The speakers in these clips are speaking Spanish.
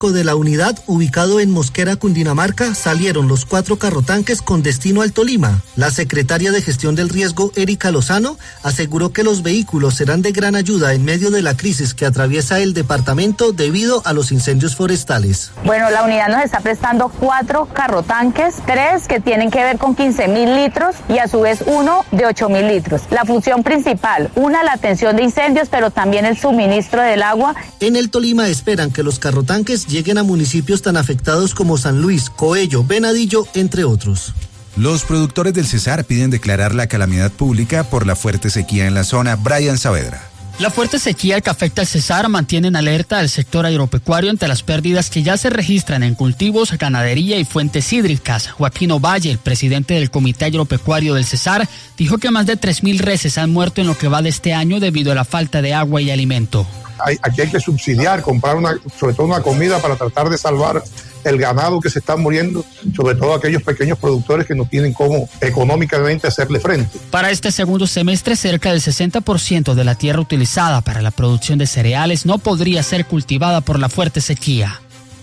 de la unidad ubicado en Mosquera, Cundinamarca, salieron los 4 carrotanques con destino al Tolima. La secretaria de Gestión del Riesgo, Erika Lozano, aseguró que los vehículos serán de gran ayuda en medio de la crisis que atraviesa el departamento debido a los incendios forestales. Bueno, la unidad nos está prestando 4 carrotanques, 3 que tienen que ver con 15.000 litros y a su vez uno de 8.000 litros. La función principal, la atención de incendios, pero también el suministro del agua. En el Tolima esperan que los carrotanques lleguen a municipios tan afectados como San Luis, Coello, Venadillo, entre otros. Los productores del Cesar piden declarar la calamidad pública por la fuerte sequía en la zona. Brian Saavedra. La fuerte sequía que afecta al Cesar mantiene en alerta al sector agropecuario ante las pérdidas que ya se registran en cultivos, ganadería y fuentes hídricas. Joaquín Ovalle, el presidente del Comité Agropecuario del Cesar, dijo que más de 3.000 reses han muerto en lo que va de este año debido a la falta de agua y alimento. Aquí hay que subsidiar, comprar sobre todo una comida para tratar de salvar el ganado que se está muriendo, sobre todo aquellos pequeños productores que no tienen cómo económicamente hacerle frente. Para este segundo semestre, cerca del 60% de la tierra utilizada para la producción de cereales no podría ser cultivada por la fuerte sequía.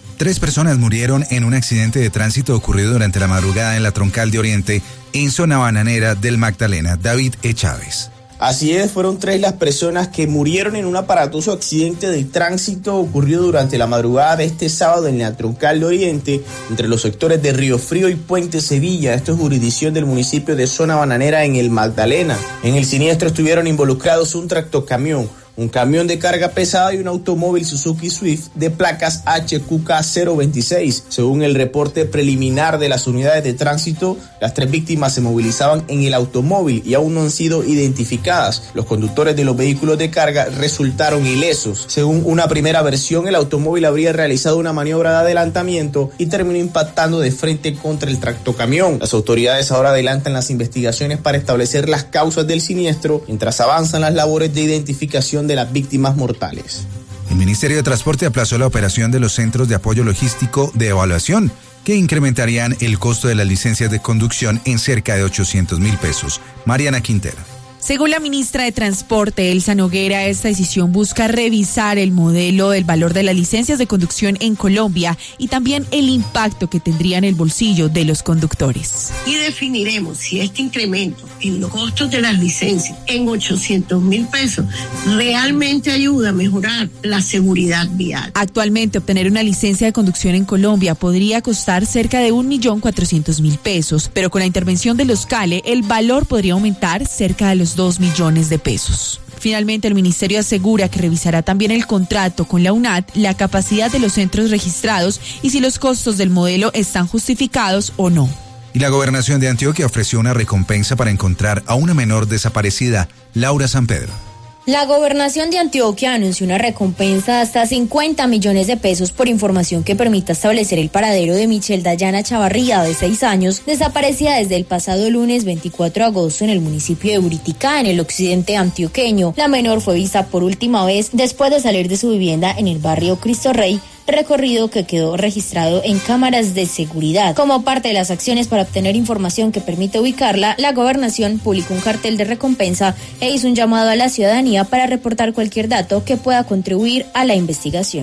3 personas murieron en un accidente de tránsito ocurrido durante la madrugada en la Troncal de Oriente, en zona bananera del Magdalena. David E. Chávez. Así es, fueron 3 las personas que murieron en un aparatoso accidente de tránsito ocurrido durante la madrugada de este sábado en la Troncal de Oriente, entre los sectores de Río Frío y Puente Sevilla. Esto es jurisdicción del municipio de Zona Bananera en el Magdalena. En el siniestro estuvieron involucrados un tractocamión, un camión de carga pesada y un automóvil Suzuki Swift de placas HQK 026. Según el reporte preliminar de las unidades de tránsito, las 3 víctimas se movilizaban en el automóvil y aún no han sido identificadas. Los conductores de los vehículos de carga resultaron ilesos. Según una primera versión, el automóvil habría realizado una maniobra de adelantamiento y terminó impactando de frente contra el tractocamión. Las autoridades ahora adelantan las investigaciones para establecer las causas del siniestro, mientras avanzan las labores de identificación de las víctimas mortales. El Ministerio de Transporte aplazó la operación de los centros de apoyo logístico de evaluación, que incrementarían el costo de las licencias de conducción en cerca de 800.000 pesos. Mariana Quintero. Según la ministra de Transporte, Elsa Noguera, esta decisión busca revisar el modelo del valor de las licencias de conducción en Colombia y también el impacto que tendría en el bolsillo de los conductores. Y definiremos si este incremento en los costos de las licencias en 800.000 pesos realmente ayuda a mejorar la seguridad vial. Actualmente, obtener una licencia de conducción en Colombia podría costar cerca de 1.400.000 pesos, pero con la intervención de los CALE, el valor podría aumentar cerca de los 2 millones de pesos. Finalmente, el ministerio asegura que revisará también el contrato con la UNAD, la capacidad de los centros registrados y si los costos del modelo están justificados o no. Y la Gobernación de Antioquia ofreció una recompensa para encontrar a una menor desaparecida, Laura San Pedro. La Gobernación de Antioquia anunció una recompensa de hasta 50 millones de pesos por información que permita establecer el paradero de Michelle Dayana Chavarría, de 6 años, desaparecida desde el pasado lunes 24 de agosto en el municipio de Buriticá, en el occidente antioqueño. La menor fue vista por última vez después de salir de su vivienda en el barrio Cristo Rey, recorrido que quedó registrado en cámaras de seguridad. Como parte de las acciones para obtener información que permite ubicarla, la Gobernación publicó un cartel de recompensa e hizo un llamado a la ciudadanía para reportar cualquier dato que pueda contribuir a la investigación.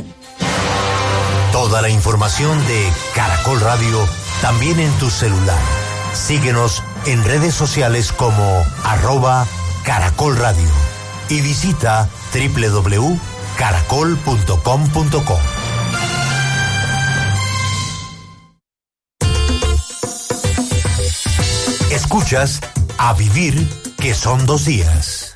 Toda la información de Caracol Radio también en tu celular. Síguenos en redes sociales como @Caracol Radio y visita www.caracol.com.co. Escuchas A Vivir, que son 2 días.